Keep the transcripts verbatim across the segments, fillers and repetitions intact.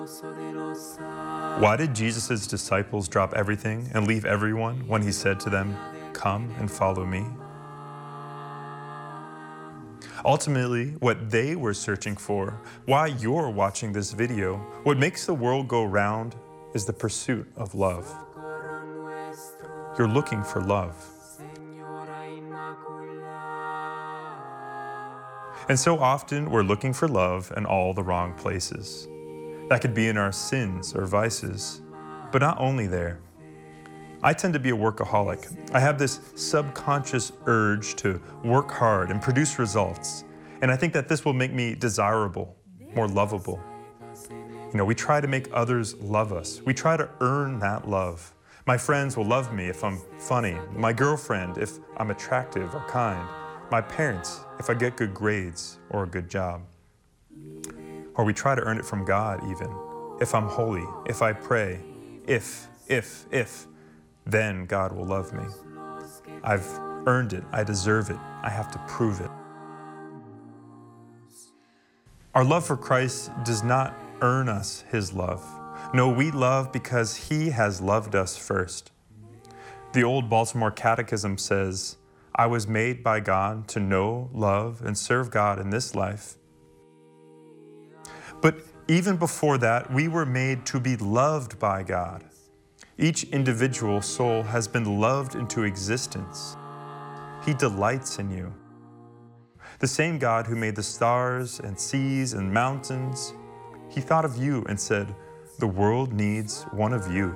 Why did Jesus' disciples drop everything and leave everyone when he said to them, "Come and follow me"? Ultimately, what they were searching for, why you're watching this video, what makes the world go round is the pursuit of love. You're looking for love. And so often we're looking for love in all the wrong places. That could be in our sins or vices, but not only there. I tend to be a workaholic. I have this subconscious urge to work hard and produce results. And I think that this will make me desirable, more lovable. You know, we try to make others love us. We try to earn that love. My friends will love me if I'm funny. My girlfriend if I'm attractive or kind. My parents if I get good grades or a good job. Or we try to earn it from God even. If I'm holy, if I pray, if, if, if, then God will love me. I've earned it, I deserve it, I have to prove it. Our love for Christ does not earn us His love. No, we love because He has loved us first. The old Baltimore Catechism says, "I was made by God to know, love, and serve God in this life." But even before that, we were made to be loved by God. Each individual soul has been loved into existence. He delights in you. The same God who made the stars and seas and mountains, He thought of you and said, "The world needs one of you."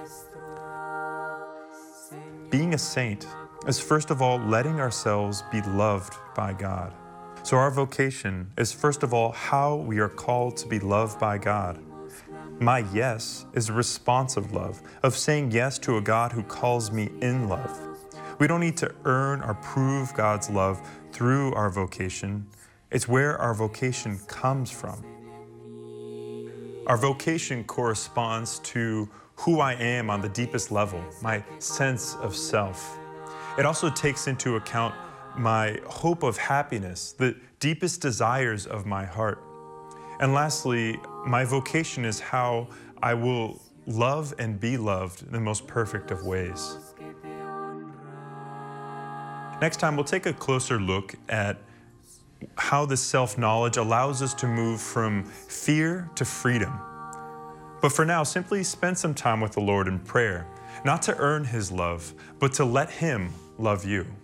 Being a saint is first of all letting ourselves be loved by God. So our vocation is first of all how we are called to be loved by God. My yes is a responsive love, of saying yes to a God who calls me in love. We don't need to earn or prove God's love through our vocation. It's where our vocation comes from. Our vocation corresponds to who I am on the deepest level, my sense of self. It also takes into account my hope of happiness, the deepest desires of my heart. And lastly, my vocation is how I will love and be loved in the most perfect of ways. Next time, we'll take a closer look at how this self-knowledge allows us to move from fear to freedom. But for now, simply spend some time with the Lord in prayer, not to earn His love, but to let Him love you.